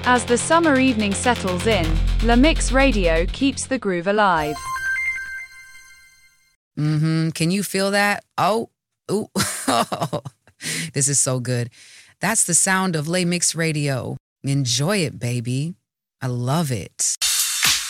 As the summer evening settles in, La Mix Radio keeps the groove alive. Can you feel that? Oh, ooh. This is so good. That's the sound of La Mix Radio. Enjoy it, baby. I love it.